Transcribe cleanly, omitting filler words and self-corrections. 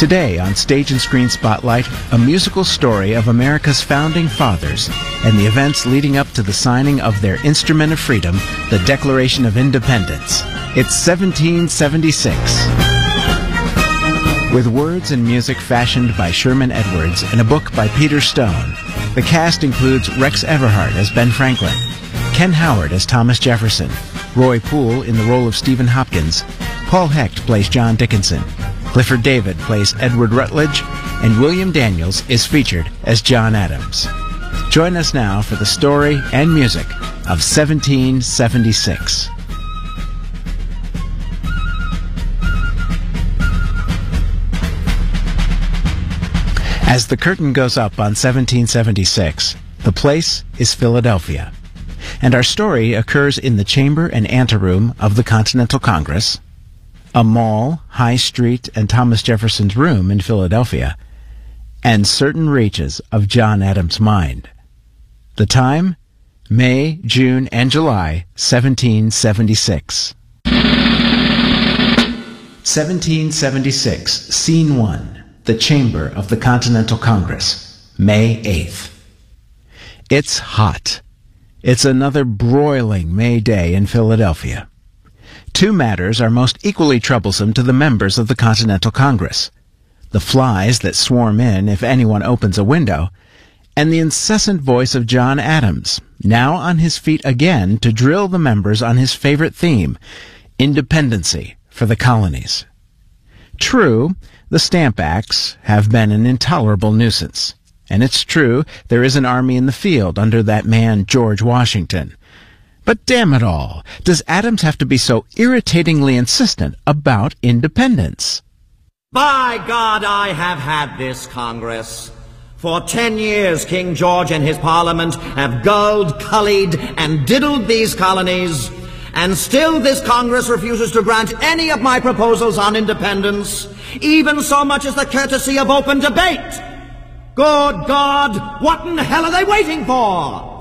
Today on Stage and Screen Spotlight, a musical story of America's founding fathers and the events leading up to the signing of their instrument of freedom, the Declaration of Independence. It's 1776. With words and music fashioned by Sherman Edwards and a book by Peter Stone, the cast includes Rex Everhart as Ben Franklin, Ken Howard as Thomas Jefferson, Roy Poole in the role of Stephen Hopkins, Paul Hecht plays John Dickinson, Clifford David plays Edward Rutledge, and William Daniels is featured as John Adams. Join us now for the story and music of 1776. As the curtain goes up on 1776, the place is Philadelphia, and our story occurs in the chamber and anteroom of the Continental Congress, a mall, High Street, and Thomas Jefferson's room in Philadelphia, and certain reaches of John Adams' mind. The time? May, June, and July, 1776. 1776, Scene 1, the Chamber of the Continental Congress, May 8th. It's hot. It's another broiling May day in Philadelphia. Two matters are most equally troublesome to the members of the Continental Congress: the flies that swarm in if anyone opens a window, and the incessant voice of John Adams, now on his feet again to drill the members on his favorite theme, independency for the colonies. True, the Stamp Acts have been an intolerable nuisance, and it's true there is an army in the field under that man George Washington. But damn it all, does Adams have to be so irritatingly insistent about independence? By God, I have had this Congress. For 10 years, King George and his Parliament have gulled, cullied, and diddled these colonies, and still this Congress refuses to grant any of my proposals on independence, even so much as the courtesy of open debate. Good God, what in hell are they waiting for?